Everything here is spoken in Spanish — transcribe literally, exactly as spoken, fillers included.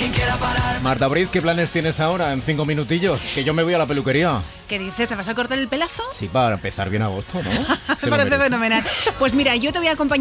Marta Briz, ¿qué planes tienes ahora en cinco minutillos? Que yo me voy a la peluquería. ¿Qué dices? ¿Te vas a cortar el pelazo? Sí, para empezar bien agosto, ¿no? Me parece fenomenal. Pues mira, yo te voy a acompañar